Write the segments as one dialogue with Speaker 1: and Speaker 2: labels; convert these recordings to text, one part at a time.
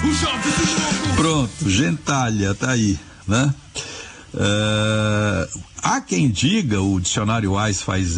Speaker 1: Pronto, gentalha, tá aí, né? Há quem diga, o dicionário Wise faz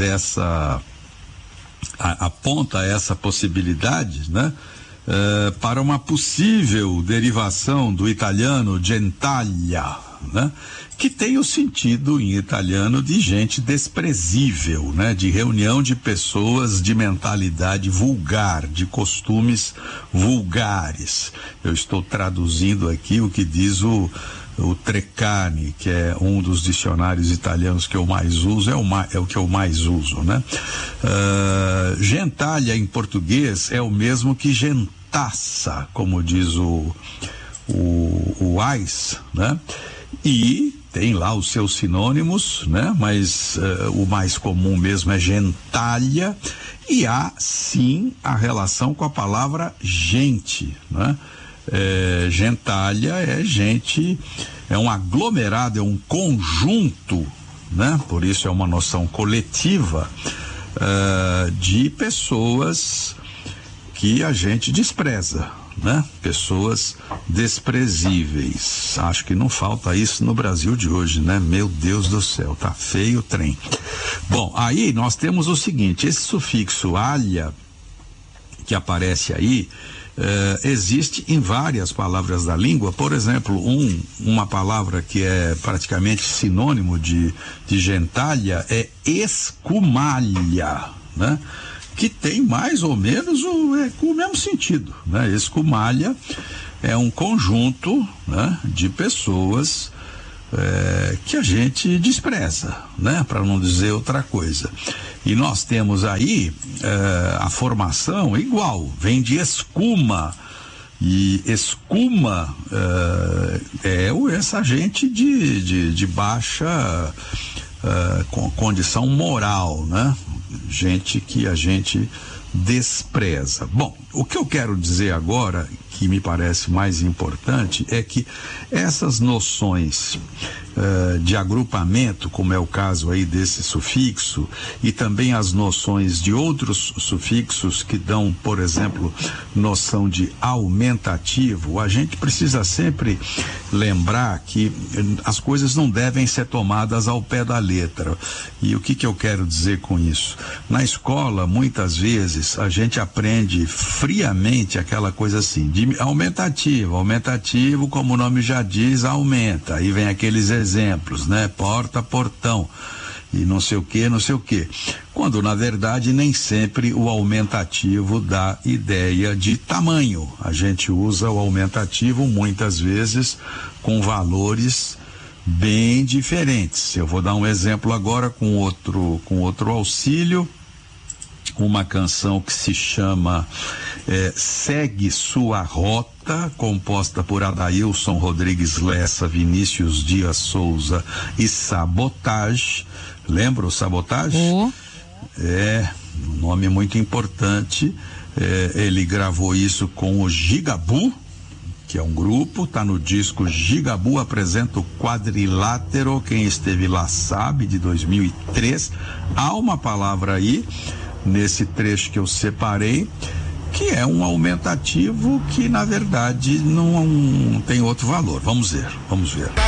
Speaker 1: aponta essa possibilidade, né? Para uma possível derivação do italiano gentalha, né? Que tem o sentido em italiano de gente desprezível, né? De reunião de pessoas de mentalidade vulgar, de costumes vulgares. Eu estou traduzindo aqui o que diz o Treccani, que é um dos dicionários italianos que eu mais uso, é o que eu mais uso, né? Gentalha em português é o mesmo que gentaça, como diz o Wise, né? E tem lá os seus sinônimos, né? Mas o mais comum mesmo é gentalha, e há sim a relação com a palavra gente, né? Gentalha é gente, é um aglomerado, é um conjunto, né? Por isso é uma noção coletiva de pessoas que a gente despreza, né? Pessoas desprezíveis. Acho que não falta isso no Brasil de hoje, né? Meu Deus do céu, tá feio o trem. Bom, aí nós temos o seguinte, esse sufixo alha que aparece aí existe em várias palavras da língua. Por exemplo, uma palavra que é praticamente sinônimo de gentalha é escumalha, né? Que tem mais ou menos o mesmo sentido, né? Escumalha é um conjunto, né, de pessoas que a gente despreza, né? Para não dizer outra coisa. E nós temos aí a formação igual, vem de escuma, e escuma é essa gente de baixa condição moral, né? Gente que a gente despreza. Bom, o que eu quero dizer agora, que me parece mais importante, é que essas noções de agrupamento, como é o caso aí desse sufixo, e também as noções de outros sufixos que dão, por exemplo, noção de aumentativo, a gente precisa sempre lembrar que as coisas não devem ser tomadas ao pé da letra. E o que eu quero dizer com isso? Na escola, muitas vezes, a gente aprende friamente aquela coisa assim, de aumentativo, como o nome já diz, aumenta. Aí vem aqueles exemplos, né? Porta, portão, e não sei o que. Quando, na verdade, nem sempre o aumentativo dá ideia de tamanho. A gente usa o aumentativo, muitas vezes, com valores bem diferentes. Eu vou dar um exemplo agora com outro auxílio. Uma canção que se chama Segue Sua Rota, composta por Adailson Rodrigues Lessa, Vinícius Dias Souza e Sabotage. Lembra o Sabotage? É um nome muito importante. Ele gravou isso com o Gigabu, que é um grupo, tá no disco Gigabu Apresenta o Quadrilátero. Quem esteve lá sabe, de 2003. Há uma palavra aí nesse trecho que eu separei, que é um aumentativo que na verdade não tem outro valor. Vamos ver.